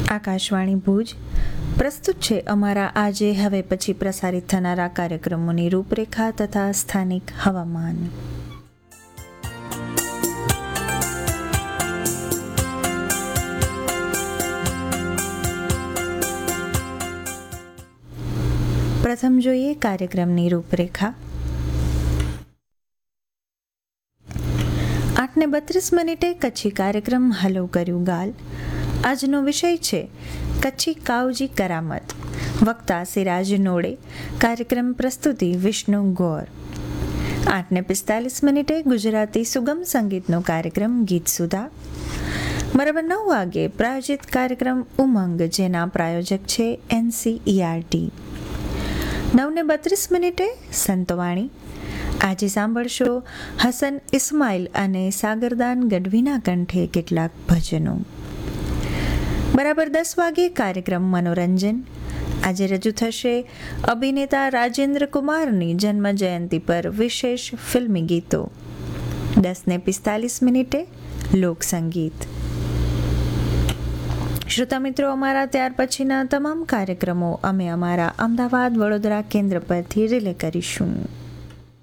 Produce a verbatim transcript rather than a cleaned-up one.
આકાશવાણી ભુજ પ્રસ્તુત છે અમારા આજે હવે પછી પ્રસારિત થનારા કાર્યક્રમોની રૂપરેખા તથા સ્થાનિક હવામાન. પ્રથમ જોઈએ કાર્યક્રમની રૂપરેખા. આઠને બત્રીસ મિનિટે કચ્છી કાર્યક્રમ હલો કર્યું ગાલ. આજનો વિષય છે કચ્છી કાવજી કરામત. વક્તા સિરાજ નોડે. કાર્યક્રમ પ્રસ્તુતિ વિષ્ણુ ગોર. આઠને પિસ્તાલીસ મિનિટે ગુજરાતી સુગમ સંગીતનો કાર્યક્રમ ગીત સુધા. બરાબર નવ વાગે પ્રાયોજિત કાર્યક્રમ ઉમંગ, જેના પ્રાયોજક છે એનસીઈઆરટી. નવને બત્રીસ મિનિટે સંતવાણી. આજે સાંભળશો હસન ઇસ્માઇલ અને સાગરદાન ગઢવીના કંઠે કેટલાક ભજનો. બરાબર દસ વાગે કાર્યક્રમ મનોરંજન. આજે રજૂ થશે અભિનેતા રાજેન્દ્ર કુમારની જન્મ જયંતિ પર વિશેષ ફિલ્મી ગીતો. દસને પિસ્તાલીસ મિનિટે લોકસંગીત. શ્રોતા મિત્રો, અમારા ત્યાર પછીના તમામ કાર્યક્રમો અમે અમારા અમદાવાદ વડોદરા કેન્દ્ર પરથી રિલે કરીશું.